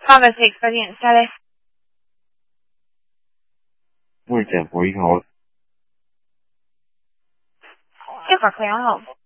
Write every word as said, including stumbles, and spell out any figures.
Pharmacy Expediente Sales. Muy tempo, hijo. ¿Qué pasó?